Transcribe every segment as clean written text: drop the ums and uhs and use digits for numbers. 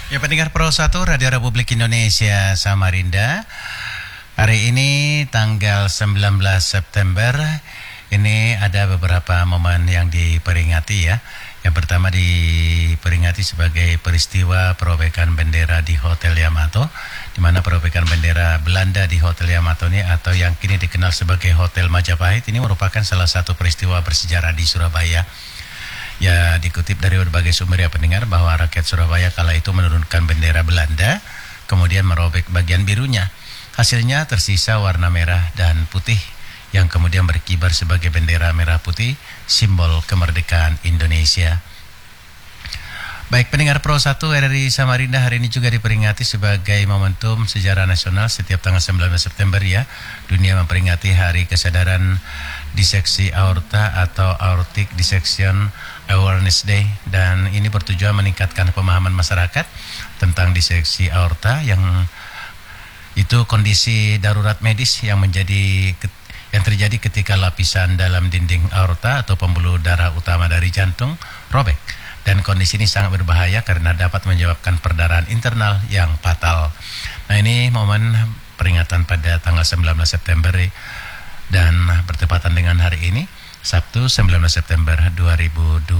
Ya, pendengar Pro 1 Radio Republik Indonesia Samarinda. Hari ini tanggal 19 September. Ini ada beberapa momen yang diperingati ya. Yang pertama diperingati sebagai peristiwa perobekan bendera di Hotel Yamato, di mana perobekan bendera Belanda di Hotel Yamato ini atau yang kini dikenal sebagai Hotel Majapahit ini merupakan salah satu peristiwa bersejarah di Surabaya. Ya, dikutip dari berbagai sumber ya pendengar bahwa rakyat Surabaya kala itu menurunkan bendera Belanda, kemudian merobek bagian birunya. Hasilnya tersisa warna merah dan putih yang kemudian berkibar sebagai bendera merah putih, simbol kemerdekaan Indonesia. Baik pendengar Pro 1 RRI Samarinda, hari ini juga diperingati sebagai momentum sejarah nasional setiap tanggal 19 September ya. Dunia memperingati Hari Kesadaran Diseksi Aorta atau Aortic Dissection Awareness Day, dan ini bertujuan meningkatkan pemahaman masyarakat tentang diseksi aorta yang itu kondisi darurat medis yang terjadi ketika lapisan dalam dinding aorta atau pembuluh darah utama dari jantung robek, dan kondisi ini sangat berbahaya karena dapat menyebabkan perdarahan internal yang fatal. Nah, ini momen peringatan pada tanggal 19 September dan bertepatan dengan hari ini Sabtu 19 September 2026.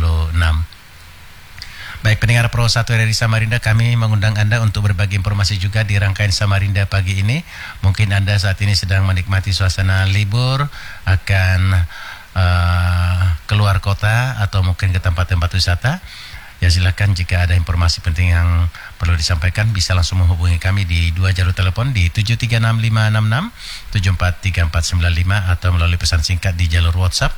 Baik pendengar Pro 1 RRI Samarinda, kami mengundang Anda untuk berbagi informasi juga di rangkaian Samarinda pagi ini. Mungkin Anda saat ini sedang menikmati suasana libur, akan keluar kota atau mungkin ke tempat-tempat wisata. Ya, silakan jika ada informasi penting yang perlu disampaikan bisa langsung menghubungi kami di dua jalur telepon di 736566 743495 atau melalui pesan singkat di jalur WhatsApp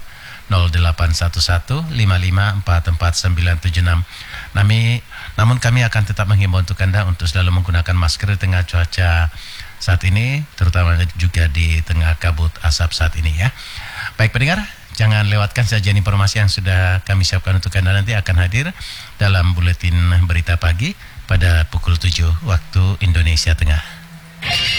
081155449976. Namun kami akan tetap menghimbau untuk Anda untuk selalu menggunakan masker di tengah cuaca saat ini, terutama juga di tengah kabut asap saat ini ya. Baik pendengar, jangan lewatkan sajian informasi yang sudah kami siapkan untuk Anda, nanti akan hadir dalam buletin berita pagi pada pukul 7 waktu Indonesia Tengah.